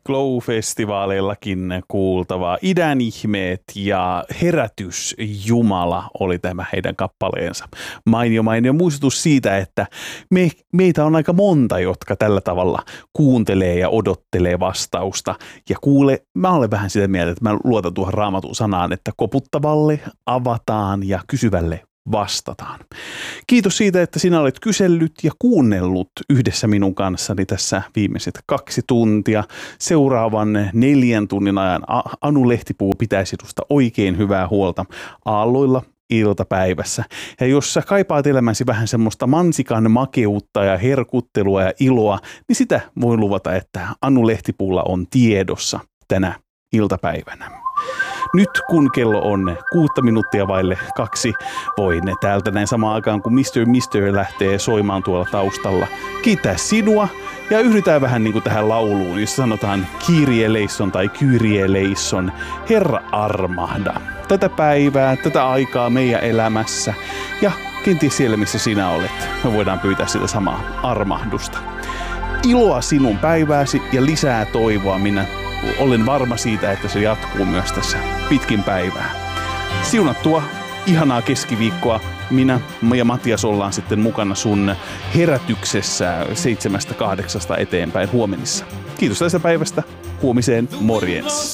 Glow-festivaaleillakin kuultavaa. Idän ihmeet ja Herätys Jumala oli tämä heidän kappaleensa. Mainio muistutus siitä, että meitä on aika monta, jotka tällä tavalla kuuntelee ja odottelee vastausta. Ja kuule, mä olen vähän sitä mieltä, että mä luotan tuohon Raamatun sanaan, että koputtavalle avataan ja kysyvälle vastataan. Kiitos siitä, että sinä olet kysellyt ja kuunnellut yhdessä minun kanssani tässä viimeiset 2 tuntia. Seuraavan 4 tunnin ajan Anu Lehtipuu pitäisi sinusta oikein hyvää huolta aalloilla iltapäivässä. Ja jos sä kaipaat elämäsi vähän semmoista mansikan makeutta ja herkuttelua ja iloa, niin sitä voi luvata, että Anu Lehtipuulla on tiedossa tänä iltapäivänä. Nyt kun kello on 6 minuuttia vaille 2, voin täältä näin samaan aikaan, kun Mr. lähtee soimaan tuolla taustalla, kiittää sinua ja yhdytään vähän niin kuin tähän lauluun, jossa sanotaan Kyrie eleison tai Kyrie eleison, Herra armahda. Tätä päivää, tätä aikaa meidän elämässä ja kenties siellä, missä sinä olet, me voidaan pyytää sitä samaa armahdusta. Iloa sinun päivääsi ja lisää toivoa, minä olen varma siitä, että se jatkuu myös tässä pitkin päivää. Siunattua, ihanaa keskiviikkoa. Minä ja Matias ollaan sitten mukana sun herätyksessä 7-8 eteenpäin huomenissa. Kiitos tästä päivästä. Huomiseen, morjens.